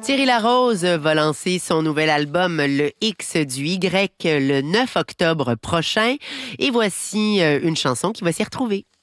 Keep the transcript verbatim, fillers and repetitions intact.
Thierry Larose va lancer son nouvel album Le X du Y le neuf octobre prochain. Et voici une chanson qui va s'y retrouver.